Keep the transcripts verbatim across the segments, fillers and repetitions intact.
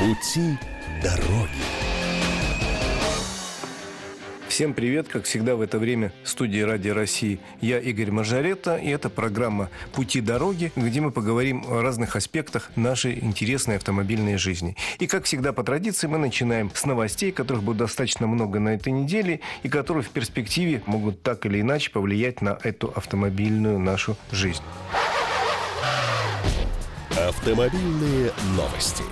Пути дороги. Всем привет! Как всегда в это время в студии Радио России я, Игорь Маржаретта, и это программа «Пути дороги», где мы поговорим о разных аспектах нашей интересной автомобильной жизни. И, как всегда, по традиции, мы начинаем с новостей, которых будет достаточно много на этой неделе, и которые в перспективе могут так или иначе повлиять на эту автомобильную нашу жизнь. Автомобильные новости.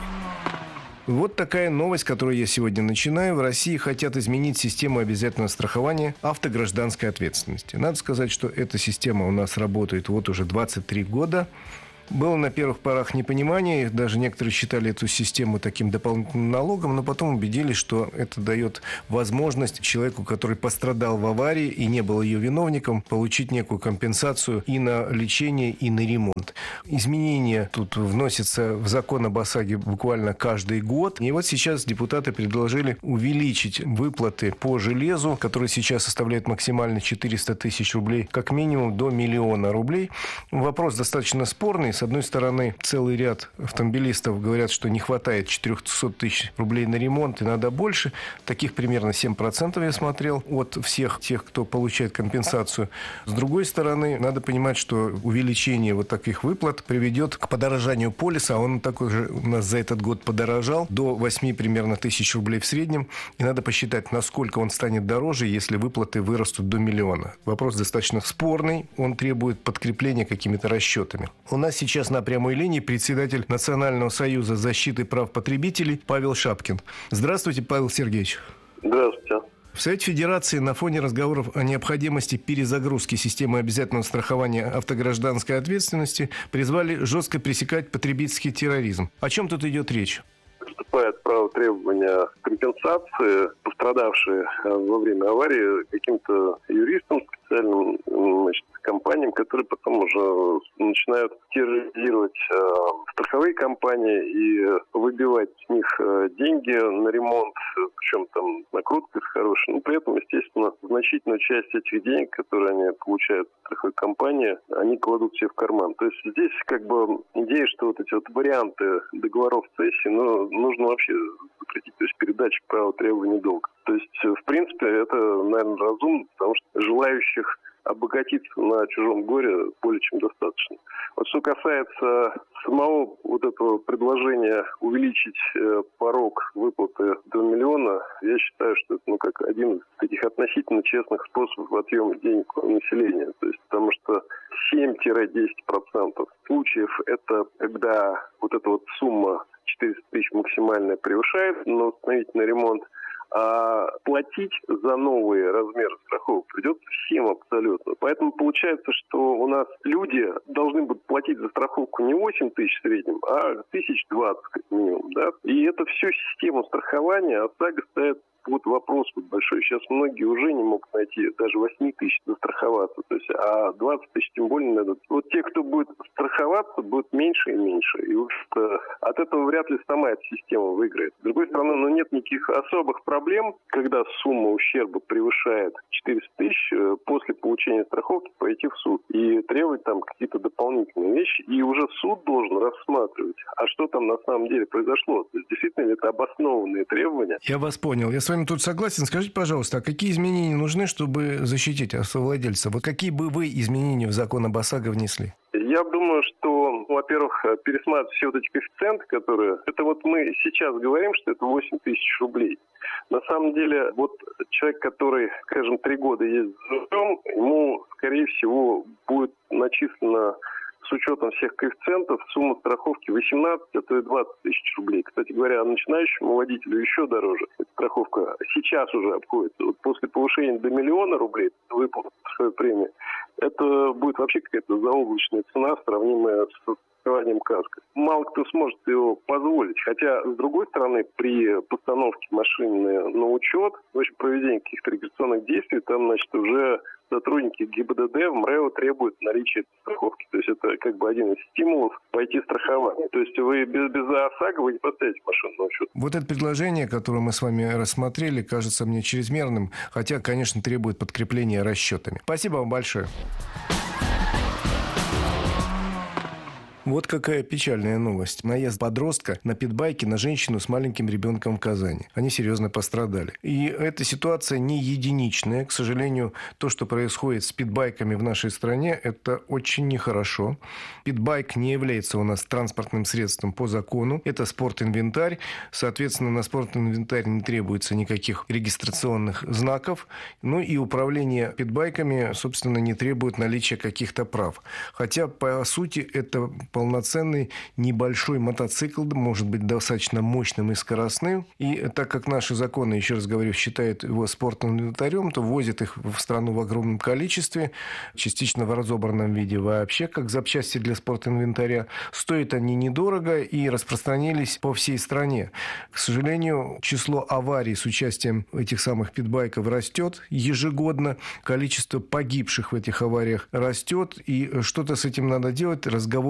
Вот такая новость, которую я сегодня начинаю. В России хотят изменить систему обязательного страхования автогражданской ответственности. Надо сказать, что эта система у нас работает вот уже двадцать три года. Было на первых порах непонимание, даже некоторые считали эту систему таким дополнительным налогом, но потом убедились, что это дает возможность человеку, который пострадал в аварии и не был ее виновником, получить некую компенсацию и на лечение, и на ремонт. Изменения тут вносятся в закон об ОСАГО буквально каждый год. И вот сейчас депутаты предложили увеличить выплаты по железу, которые сейчас составляют максимально четыреста тысяч рублей, как минимум до миллиона рублей. Вопрос достаточно спорный. С одной стороны, целый ряд автомобилистов говорят, что не хватает четыреста тысяч рублей на ремонт и надо больше. Таких примерно семь процентов я смотрел от всех тех, кто получает компенсацию. С другой стороны, надо понимать, что увеличение вот таких выплат приведет к подорожанию полиса. Он такой же у нас за этот год подорожал до восемь примерно тысяч рублей в среднем. И надо посчитать, насколько он станет дороже, если выплаты вырастут до миллиона. Вопрос достаточно спорный. Он требует подкрепления какими-то расчетами. У нас сейчас Сейчас на прямой линии председатель Национального союза защиты прав потребителей Павел Шапкин. Здравствуйте, Павел Сергеевич. Здравствуйте. В Совете Федерации на фоне разговоров о необходимости перезагрузки системы обязательного страхования автогражданской ответственности призвали жестко пресекать потребительский терроризм. О чем тут идет речь? Поступает право требования компенсации, пострадавшие во время аварии, каким-то юристам специальным, значит, компаниям, которые потом уже начинают терроризировать э, страховые компании и выбивать с них э, деньги на ремонт, причем там накрутка хорошая. Но при этом, естественно, значительную часть этих денег, которые они получают от страховой компании, они кладут себе в карман. То есть здесь как бы идея, что вот эти вот варианты договоров цессии, ну, нужно вообще запретить, то есть передача права требования долга. То есть, в принципе, это, наверное, разумно, потому что желающих обогатиться на чужом горе более чем достаточно. Вот что касается самого вот этого предложения увеличить э, порог выплаты до миллиона, я считаю, что это ну, как один из таких относительно честных способов отъема денег у населения. То есть, потому что семь-десять процентов случаев это когда вот эта вот сумма четыреста тысяч максимальная превышает на восстановительный ремонт, а платить за новые размеры страховок придется всем абсолютно. Поэтому получается, что у нас люди должны будут платить за страховку не восемь тысяч в среднем, а тысяч двадцать как минимум. Да? И это всю систему страхования ОСАГО ставит вот вопрос вот большой. Сейчас многие уже не могут найти даже восемь тысяч застраховаться. То есть, а двадцать тысяч тем более не найдут. Вот те, кто будет страховаться, будет меньше и меньше. И вот от этого вряд ли сама эта система выиграет. С другой стороны, ну, нет никаких особых проблем, когда сумма ущерба превышает четыреста тысяч, после получения страховки пойти в суд и требовать там какие-то дополнительные вещи. И уже суд должен рассматривать, а что там на самом деле произошло. То есть, действительно, это обоснованные требования. Я вас понял. Я с вами тут согласен. Скажите, пожалуйста, а какие изменения нужны, чтобы защитить автовладельца? Вот какие бы вы изменения в закон об ОСАГО внесли? Я думаю, что, во-первых, пересматривать все вот эти коэффициенты, которые... Это вот мы сейчас говорим, что это восемь тысяч рублей. На самом деле, вот человек, который, скажем, три года ездит за рулем, ему, скорее всего, будет начислено с учетом всех коэффициентов сумма страховки восемнадцать, а то и двадцать тысяч рублей. Кстати говоря, начинающему водителю еще дороже. Эта страховка сейчас уже обходится. Вот после повышения до миллиона рублей выплаты своей премии, это будет вообще какая-то заоблачная цена, сравнимая с страхованием каско. Мало кто сможет его позволить. Хотя, с другой стороны, при постановке машины на учет, в общем, проведении каких-то регистрационных действий, там, значит, уже сотрудники ГИБДД в МРЭО требуют наличия страховки. То есть это как бы один из стимулов пойти страховать. То есть вы без, без ОСАГО вы не поставите машину на учет. Вот это предложение, которое мы с вами рассмотрели, кажется мне чрезмерным, хотя, конечно, требует подкрепления расчетами. Спасибо вам большое. Вот какая печальная новость. Наезд подростка на питбайке на женщину с маленьким ребенком в Казани. Они серьезно пострадали. И эта ситуация не единичная. К сожалению, то, что происходит с питбайками в нашей стране, это очень нехорошо. Питбайк не является у нас транспортным средством по закону. Это спортинвентарь. Соответственно, на спортинвентарь не требуется никаких регистрационных знаков. Ну и управление питбайками, собственно, не требует наличия каких-то прав. Хотя, по сути, это полноценный небольшой мотоцикл, может быть достаточно мощным и скоростным. И так как наши законы, еще раз говорю, считают его спортивным инвентарем, то возят их в страну в огромном количестве, частично в разобранном виде вообще, как запчасти для спортинвентаря. Стоят они недорого и распространились по всей стране. К сожалению, число аварий с участием этих самых питбайков растет ежегодно. Количество погибших в этих авариях растет. И что-то с этим надо делать. Разговор